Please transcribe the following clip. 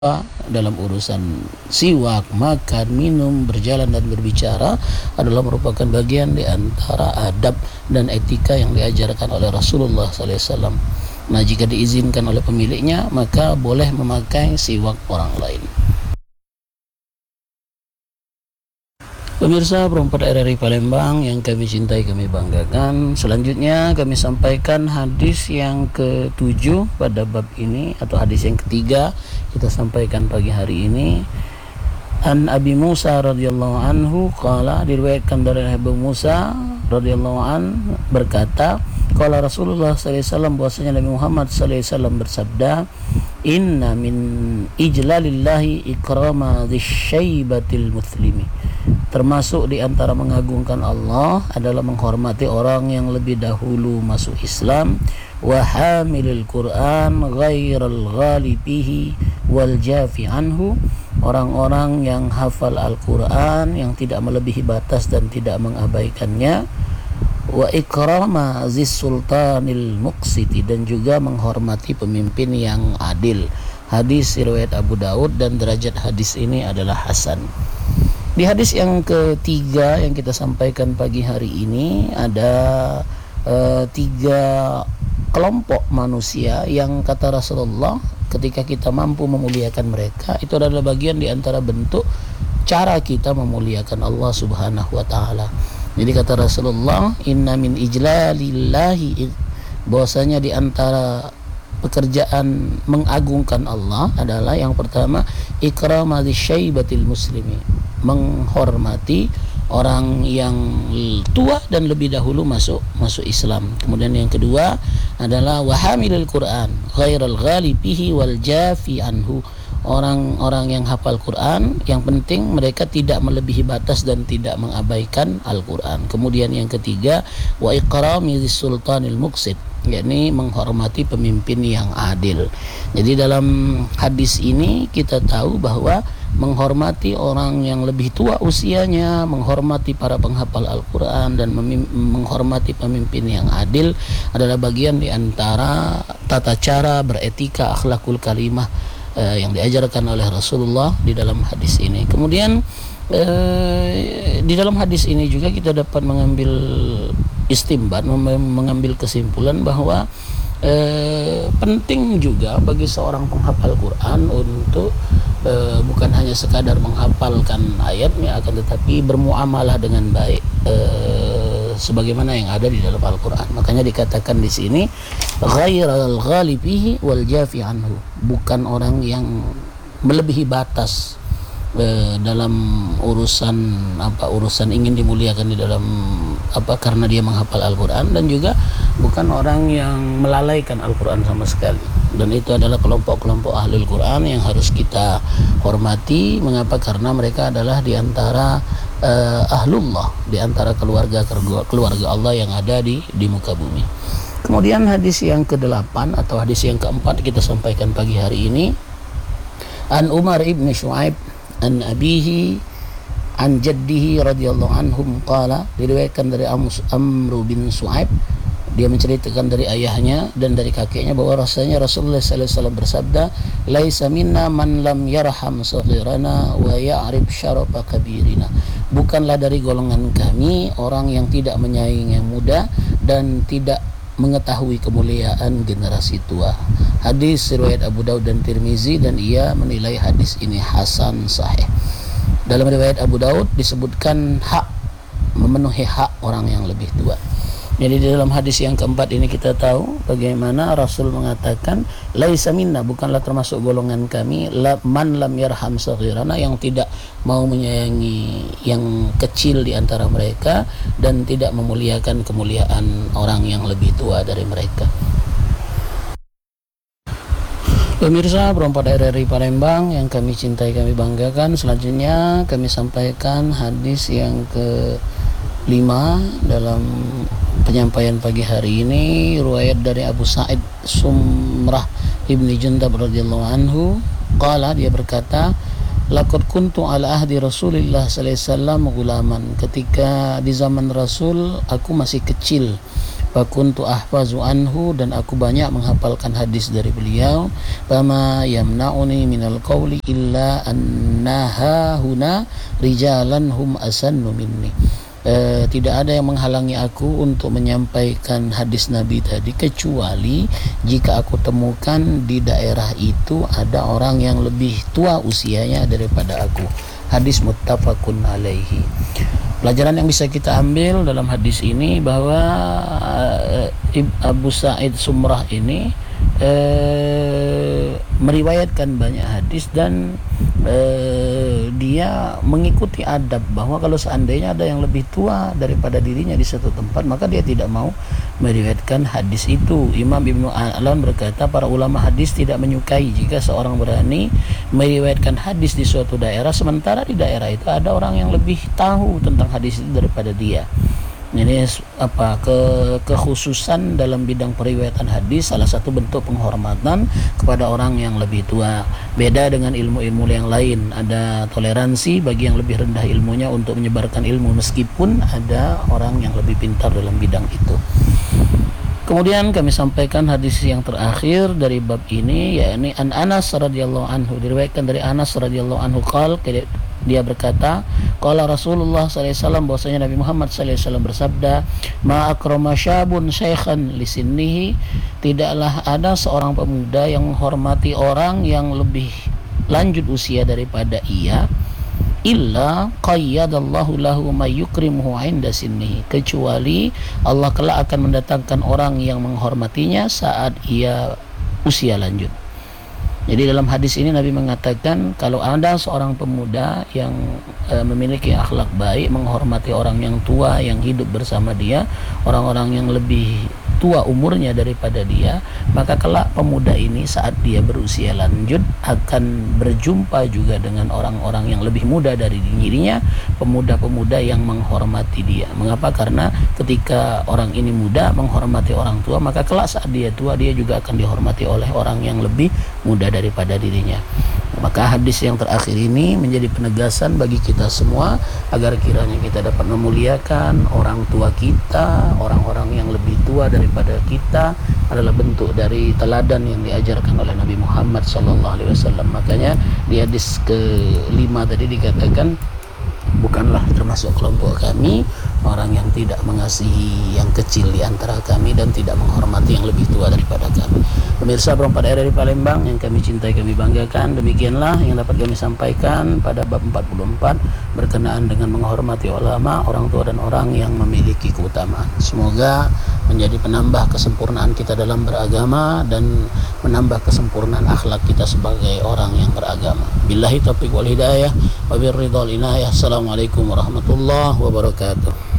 dalam urusan siwak, makan, minum, berjalan dan berbicara adalah merupakan bagian di antara adab dan etika yang diajarkan oleh Rasulullah SAW. Nah, jika diizinkan oleh pemiliknya, maka boleh memakai siwak orang lain. Pemirsa perempat RRI Palembang yang kami cintai, kami banggakan, selanjutnya kami sampaikan hadis yang ke-7 pada bab ini, atau hadis yang ketiga kita sampaikan pagi hari ini. An Abi Musa radhiyallahu anhu qala, diriwayatkan dari Abu Musa radhiyallahu an berkata, qala Rasulullah sallallahu alaihi wasallam, bahwasanya Nabi Muhammad sallallahu alaihi wasallam bersabda, inna min ijlalillahi ikrama dzisyaibatil muslimi, termasuk di antara mengagungkan Allah adalah menghormati orang yang lebih dahulu masuk Islam, wa hamilil Quran ghairal ghalibihi wal jafi anhu, orang-orang yang hafal Al-Quran, yang tidak melebihi batas dan tidak mengabaikannya, wa ikrama zis sultanil muqsiti, dan juga menghormati pemimpin yang adil. Hadis riwayat Abu Daud dan derajat hadis ini adalah hasan. Di hadis yang ketiga yang kita sampaikan pagi hari ini ada tiga kelompok manusia yang kata Rasulullah, ketika kita mampu memuliakan mereka, itu adalah bagian di antara bentuk cara kita memuliakan Allah Subhanahu wa taala. Jadi kata Rasulullah, inna min ijlalillahi, bahwasanya di antara pekerjaan mengagungkan Allah adalah yang pertama ikrama dzisyaibatil muslimi, menghormati orang yang tua dan lebih dahulu masuk Islam. Kemudian yang kedua adalah wahamilul Quran ghairal ghalibihi wal jafi anhu, orang-orang yang hafal Quran, yang penting mereka tidak melebihi batas dan tidak mengabaikan Al-Quran. Kemudian yang ketiga wa ikrami sultanil muqsid, yakni menghormati pemimpin yang adil. Jadi dalam hadis ini kita tahu bahwa menghormati orang yang lebih tua usianya, menghormati para penghafal Al-Quran, dan menghormati pemimpin yang adil adalah bagian di antara tata cara beretika akhlakul karimah yang diajarkan oleh Rasulullah di dalam hadis ini. Kemudian di dalam hadis ini juga kita dapat mengambil istimbat, mengambil kesimpulan bahwa penting juga bagi seorang penghafal Quran untuk bukan hanya sekadar menghafalkan ayatnya, akan tetapi bermuamalah dengan baik sebagaimana yang ada di dalam Al-Quran. Makanya dikatakan di sini ghairal ghalibihi wal jafi anhu, bukan orang yang melebihi batas dalam urusan ingin dimuliakan di dalam karena dia menghafal Al-Quran, dan juga bukan orang yang melalaikan Al-Quran sama sekali. Dan itu adalah kelompok-kelompok ahlul Quran yang harus kita hormati. Mengapa? Karena mereka adalah di antara ahlullah, di antara keluarga Allah yang ada di muka bumi. Kemudian hadis yang ke-8 atau hadis yang ke-4 kita sampaikan pagi hari ini. An Umar ibn Shu'aib an abihi an jaddihi radhiyallahu anhum qala, diriwayatkan dari Amr bin Shu'aib, dia menceritakan dari ayahnya dan dari kakeknya bahwa rasanya Rasulullah sallallahu alaihi wasallam bersabda, laisa minna man lam yarham saghirana wa ya'rif syarafa kabirina, bukanlah dari golongan kami orang yang tidak menyayangi yang muda dan tidak mengetahui kemuliaan generasi tua. Hadis riwayat Abu Daud dan Tirmizi, dan ia menilai hadis ini hasan sahih. Dalam riwayat Abu Daud disebutkan memenuhi hak orang yang lebih tua. Jadi di dalam hadis yang keempat ini kita tahu bagaimana Rasul mengatakan laisa minna, bukanlah termasuk golongan kami, man lam yarham saghirana, yang tidak mau menyayangi yang kecil di antara mereka dan tidak memuliakan kemuliaan orang yang lebih tua dari mereka. Pemirsa perempat RRI Palembang yang kami cintai, kami banggakan, selanjutnya kami sampaikan hadis yang ke-5 dalam penyampaian pagi hari ini, riwayat dari Abu Sa'id Sumrah ibni Jundab radhiyallahu anhu qala, dia berkata, laqad kuntu ala ahdi Rasulillah sallallahu alaihi wasallam gulaman, ketika di zaman Rasul aku masih kecil, Fakuntu ahfazu anhu, dan aku banyak menghafalkan hadis dari beliau. Fama yamna'uni minal qawli illa annaha huna rijalan hum asannu minni. Tidak ada yang menghalangi aku untuk menyampaikan hadis Nabi tadi, kecuali jika aku temukan di daerah itu ada orang yang lebih tua usianya daripada aku. Hadis muttafaqun alaihi. Pelajaran yang bisa kita ambil dalam hadis ini bahwa Abu Sa'id Sumrah ini meriwayatkan banyak hadis, dan dia mengikuti adab bahwa kalau seandainya ada yang lebih tua daripada dirinya di satu tempat, maka dia tidak mau meriwayatkan hadis itu. Imam Ibnu A'lan berkata, para ulama hadis tidak menyukai jika seorang berani meriwayatkan hadis di suatu daerah sementara di daerah itu ada orang yang lebih tahu tentang hadis itu daripada dia. Ini kekhususan dalam bidang periwayatan hadis, salah satu bentuk penghormatan kepada orang yang lebih tua. Beda dengan ilmu-ilmu yang lain, ada toleransi bagi yang lebih rendah ilmunya untuk menyebarkan ilmu meskipun ada orang yang lebih pintar dalam bidang itu. Kemudian kami sampaikan hadis yang terakhir dari bab ini, yakni an Anas radhiyallahu anhu, diriwayatkan dari Anas radhiyallahu anhu dia berkata, qala Rasulullah sallallahu alaihi wasallam, bahwasanya Nabi Muhammad sallallahu alaihi wasallam bersabda, ma akrama syabun syaikhan li sinnihi, tidaklah ada seorang pemuda yang menghormati orang yang lebih lanjut usia daripada ia, illa qayyadallahu lahu may yukrimuhu 'inda sinnihi, kecuali Allah kelak akan mendatangkan orang yang menghormatinya saat ia usia lanjut. Jadi dalam hadis ini Nabi mengatakan, kalau ada seorang pemuda yang memiliki akhlak baik, menghormati orang yang tua yang hidup bersama dia, orang-orang yang lebih tua umurnya daripada dia, maka kelak pemuda ini saat dia berusia lanjut akan berjumpa juga dengan orang-orang yang lebih muda dari dirinya, pemuda-pemuda yang menghormati dia. Mengapa? Karena ketika orang ini muda menghormati orang tua, maka kelak saat dia tua dia juga akan dihormati oleh orang yang lebih muda daripada dirinya. Maka hadis yang terakhir ini menjadi penegasan bagi kita semua agar kiranya kita dapat memuliakan orang tua kita, orang-orang yang lebih tua daripada kita adalah bentuk dari teladan yang diajarkan oleh Nabi Muhammad SAW. Makanya di hadis ke-5 tadi dikatakan, bukanlah termasuk kelompok kami orang yang tidak mengasihi yang kecil di antara kami dan tidak menghormati yang lebih tua daripada kami. Pemirsa Perempat Daerah di Palembang yang kami cintai, kami banggakan, demikianlah yang dapat kami sampaikan pada bab 44 berkenaan dengan menghormati ulama, orang tua dan orang yang memiliki keutamaan. Semoga menjadi penambah kesempurnaan kita dalam beragama dan menambah kesempurnaan akhlak kita sebagai orang yang beragama. Billahi taufiq wal hidayah wa birridhal inayah. Assalamualaikum warahmatullahi wabarakatuh.